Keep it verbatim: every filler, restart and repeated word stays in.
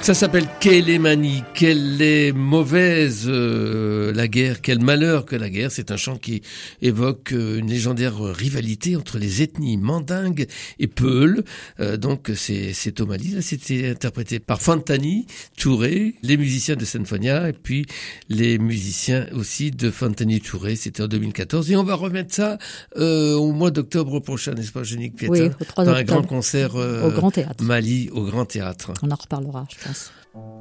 Ça s'appelle Kélémanie. Quelle est mauvaise euh, la guerre, quel malheur que la guerre. C'est un chant qui évoque euh, une légendaire rivalité entre les ethnies mandingues et Peuls. Euh, donc c'est, c'est au Mali. Là, c'était interprété par Fantani Touré, les musiciens de Sinfonia et puis les musiciens aussi de Fantani Touré. C'était en deux mille quatorze. Et on va remettre ça euh, au mois d'octobre prochain, n'est-ce pas, Génique Piétin? Oui, au trois dans octobre. un grand concert euh, au Grand Théâtre. Mali, au Grand Théâtre. On en reparlera, je pense.